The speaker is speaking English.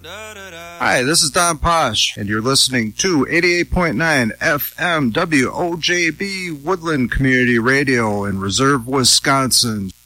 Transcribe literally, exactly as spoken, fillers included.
Hi, this is Don Posh, and you're listening to eighty-eight point nine F M W O J B Woodland Community Radio in Reserve, Wisconsin.